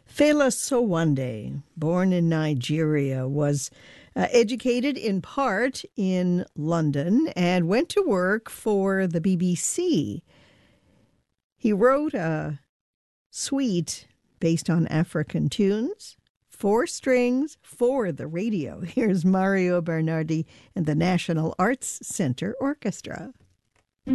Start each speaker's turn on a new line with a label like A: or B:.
A: Fela Sowande, born in Nigeria, was educated in part in London and went to work for the BBC. He wrote a suite based on African tunes, 4 strings for the radio. Here's Mario Bernardi and the National Arts Center Orchestra.